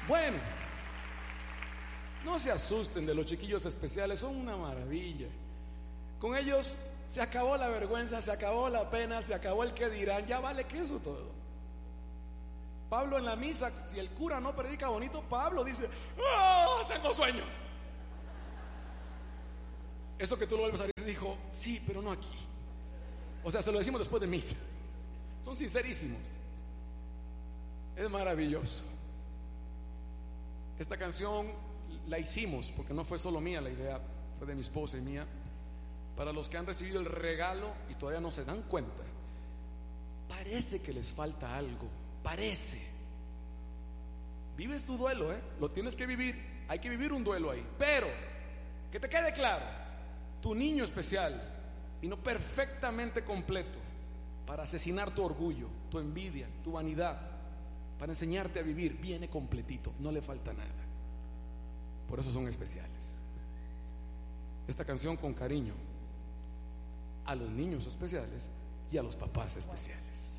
Bueno, no se asusten de los chiquillos especiales, son una maravilla. Con ellos se acabó la vergüenza, se acabó la pena, se acabó el que dirán, ya vale que eso todo. Pablo en la misa, si el cura no predica bonito, Pablo dice: ¡oh, tengo sueño! Eso que tú lo vuelves a decir, dijo: sí, pero no aquí. O sea, se lo decimos después de misa. Son sincerísimos. Es maravilloso. Esta canción la hicimos porque no fue solo mía la idea, fue de mi esposa y mía. Para los que han recibido el regalo y todavía no se dan cuenta, parece que les falta algo, parece. Vives tu duelo, lo tienes que vivir, hay que vivir un duelo ahí. Pero que te quede claro, tu niño especial vino perfectamente completo para asesinar tu orgullo, tu envidia, tu vanidad, para enseñarte a vivir. Viene completito, no le falta nada. Por eso son especiales. Esta canción con cariño a los niños especiales y a los papás especiales.